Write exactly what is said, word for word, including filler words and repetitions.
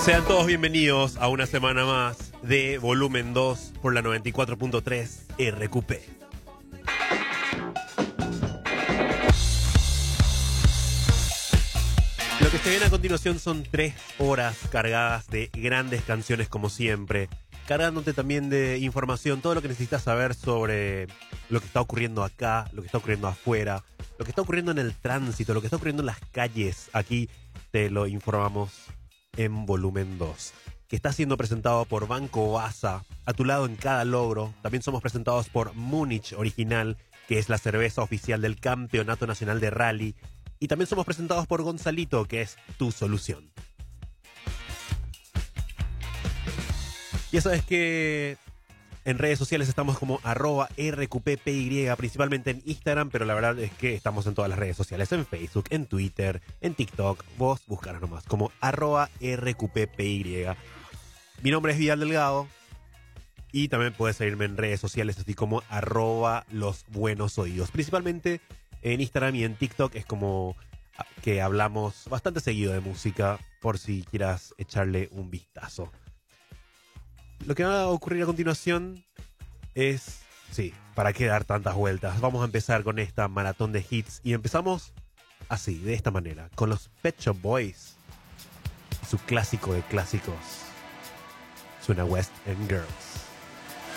Sean todos bienvenidos a una semana más de Volumen dos por la noventa y cuatro punto tres R Q P. Lo que se viene a continuación son tres horas cargadas de grandes canciones como siempre, cargándote también de información, todo lo que necesitas saber sobre lo que está ocurriendo acá, lo que está ocurriendo afuera, lo que está ocurriendo en el tránsito, lo que está ocurriendo en las calles. Aquí te lo informamos en Volumen dos, que está siendo presentado por Banco Baza, a tu lado en cada logro. También somos presentados por Múnich Original, que es la cerveza oficial del Campeonato Nacional de Rally. Y también somos presentados por Gonzalito, que es tu solución. Ya sabes que en redes sociales estamos como arroba R Q P P Y, principalmente en Instagram, pero la verdad es que estamos en todas las redes sociales, en Facebook, en Twitter, en TikTok. Vos buscaros nomás como arroba R Q P P Y. Mi nombre es Vidal Delgado y también puedes seguirme en redes sociales así como arroba los buenos oídos. Principalmente en Instagram y en TikTok es como que hablamos bastante seguido de música, por si quieras echarle un vistazo. Lo que va a ocurrir a continuación es, sí, ¿para qué dar tantas vueltas? Vamos a empezar con esta maratón de hits y empezamos así, de esta manera, con los Pet Shop Boys y su clásico de clásicos. Suena West End Girls.